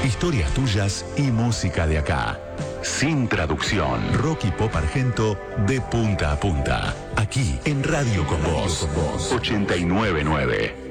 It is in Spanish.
Historias tuyas y música de acá. Sin traducción. Rock y pop argento de punta a punta. Aquí en Radio Con Vos. 899.